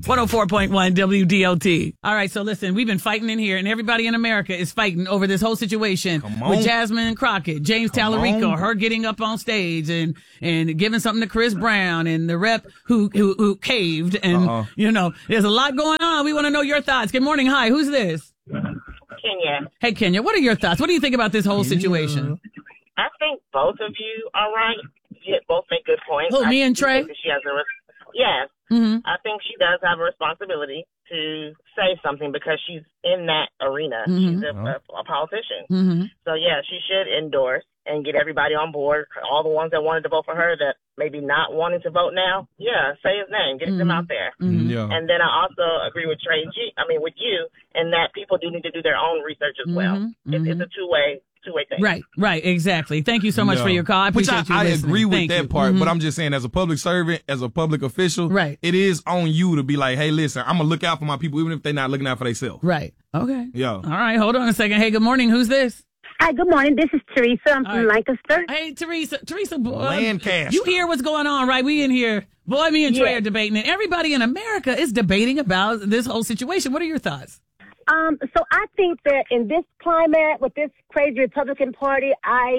104.1 WDOT. All right, so listen, we've been fighting in here, and everybody in America is fighting over this whole situation with Jasmine Crockett, James Tallarico, her getting up on stage and giving something to Chris Brown, and the rep who caved, and there's a lot going on. We want to know your thoughts. Good morning. Hi, who's this? Kenya. Hey, Kenya, what are your thoughts? What do you think about this whole situation? I think both of you are right. You both make good points. Who, me and Trey? Yes. Mm-hmm. I think she does have a responsibility to say something because she's in that arena. Mm-hmm. She's a politician. Mm-hmm. So, yeah, she should endorse and get everybody on board. All the ones that wanted to vote for her that maybe not wanting to vote now, say his name. Get them out there. Mm-hmm. Yeah. And then I also agree with with you, in that people do need to do their own research as well. Mm-hmm. It's a two-way thing. Right, exactly. Thank you so much for your call. I appreciate you listening. agree with Thank that you. part, but I'm just saying, as a public servant, as a public official, right, it is on you to be like, hey, listen, I'm going to look out for my people, even if they're not looking out for themselves. Right. Okay. Yeah. All right, hold on a second. Hey, good morning. Who's this? Hi, good morning. This is Teresa. I'm from Lancaster. Hey, Teresa, Lancaster. You hear what's going on, right? We in here. Boy, me and Trey are debating it. Everybody in America is debating about this whole situation. What are your thoughts? So I think that in this climate with this crazy Republican Party,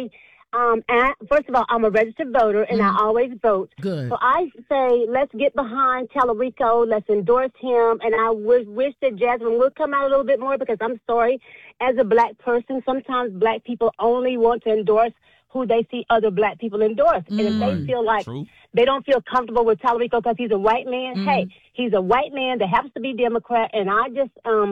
first of all, I'm a registered voter and I always vote. Good. So I say, let's get behind Tallarico. Let's endorse him. And I wish that Jasmine would come out a little bit more, because I'm sorry, as a black person, sometimes black people only want to endorse who they see other black people endorse. And if they feel like they don't feel comfortable with Tallarico because he's a white man, hey, he's a white man that happens to be Democrat. And I just,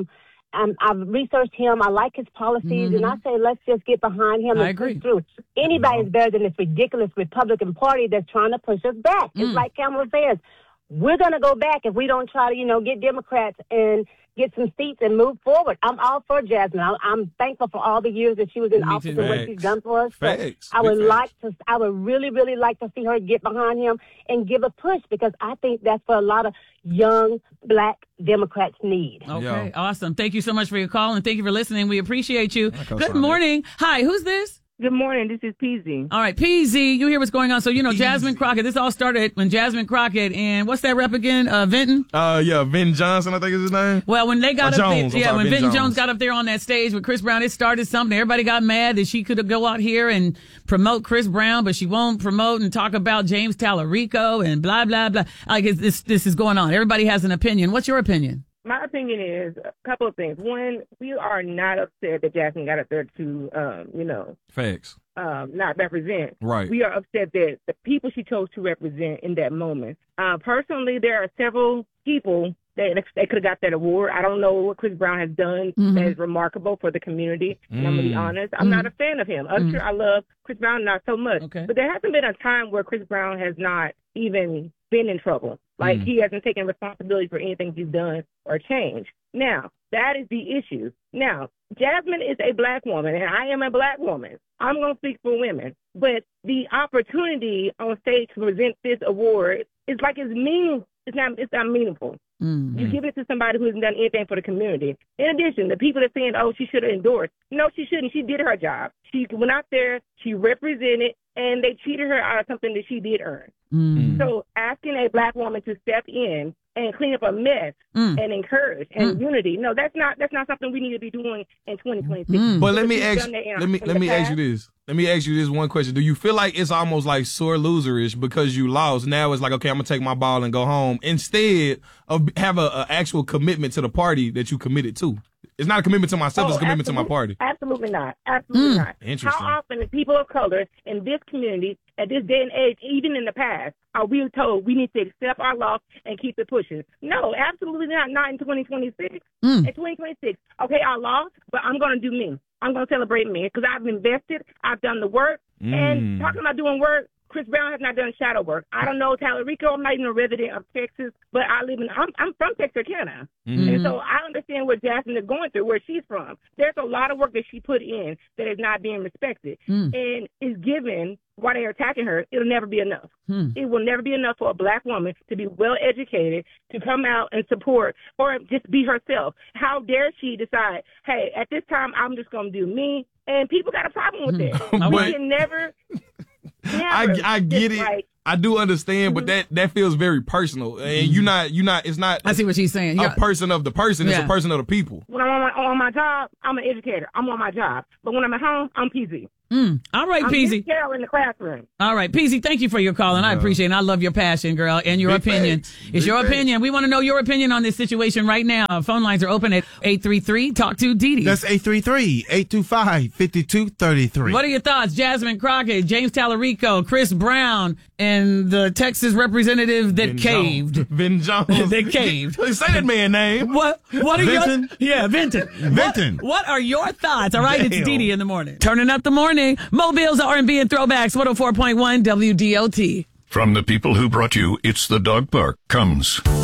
I've researched him. I like his policies, and I say let's just get behind him and push through. Anybody's better than this ridiculous Republican Party that's trying to push us back. It's like Kamala says, we're going to go back if we don't try to, get Democrats and get some seats and move forward. I'm all for Jasmine. I'm thankful for all the years that she was in office and what she's done for us. I would really, really like to see her get behind him and give a push, because I think that's what a lot of young black Democrats need. Okay, awesome. Thank you so much for your call, and thank you for listening. We appreciate you. Good morning. Hi, who's this? Good morning. This is PZ. All right, PZ, you hear what's going on. So, Jasmine Crockett, this all started when Jasmine Crockett and what's that rep again? Vinton? Vinton Johnson, I think is his name. Well, when they got up there, when Vinton Jones. Jones got up there on that stage with Chris Brown, it started something. Everybody got mad that she could go out here and promote Chris Brown, but she won't promote and talk about James Tallarico and blah, blah, blah. Like, this is going on. Everybody has an opinion. What's your opinion? My opinion is a couple of things. One, we are not upset that Jasmine got up there to, Facts. Not represent. Right. We are upset that the people she chose to represent in that moment. Personally, there are several people that they could have got that award. I don't know what Chris Brown has done that is remarkable for the community. And I'm going to be honest. I'm not a fan of him. Usher, I love Chris Brown, not so much. Okay. But there hasn't been a time where Chris Brown has not even been in trouble. Like, he hasn't taken responsibility for anything he's done or changed. Now, that is the issue. Now, Jasmine is a black woman, and I am a black woman. I'm going to speak for women. But the opportunity on stage to present this award is like it's not meaningful. You give it to somebody who hasn't done anything for the community. In addition, the people that are saying, she should have endorsed. No, she shouldn't. She did her job. She went out there, she represented, and they cheated her out of something that she did earn. So asking a black woman to step in and clean up a mess and encourage and unity, no, that's not something we need to be doing in 2026. But let me ask you this. Let me ask you this one question. Do you feel like it's almost like sore loserish because you lost? Now it's like, okay, I'm going to take my ball and go home, instead of have an actual commitment to the party that you committed to? It's not a commitment to myself, it's a commitment to my party. Absolutely not. Absolutely not. Interesting. How often do people of color in this community, at this day and age, even in the past, are we told we need to accept our loss and keep it pushing? No, absolutely not. Not in 2026. In 2026, okay, I lost, but I'm going to do me. I'm going to celebrate me because I've invested. I've done the work. And talking about doing work, Chris Brown has not done shadow work. I don't know Tallarico. I'm not even a resident of Texas, but I'm from Texarkana. And so I understand what Jasmine is going through, where she's from. There's a lot of work that she put in that is not being respected and is given while they're attacking her. It'll never be enough. It will never be enough for a black woman to be well educated, to come out and support or just be herself. How dare she decide, hey, at this time, I'm just going to do me. And people got a problem with that. We can never I get it. I do understand, but that feels very personal, and you're not. It's not. I see what she's saying. A person of the person. It's a person of the people. When I'm on my job, I'm an educator. I'm on my job, but when I'm at home, I'm PZ. All right, Peasy. I'm in the classroom. All right, Peasy, thank you for your call, and I appreciate it. I love your passion, girl, and your opinion. It's your opinion. We want to know your opinion on this situation right now. Phone lines are open at 833 Talk to Dee Dee. That's 833-825-5233. What are your thoughts? Jasmine Crockett, James Tallarico, Chris Brown, and the Texas representative that caved. Vin Jones. They caved. Say that man's name. What are Vinton? Vinton. Vinton. What are your thoughts? All right, It's Dee Dee in the morning. Turning up the morning. Mobile's R&B and throwbacks, 104.1 WDLT. From the people who brought you It's the Dog Park comes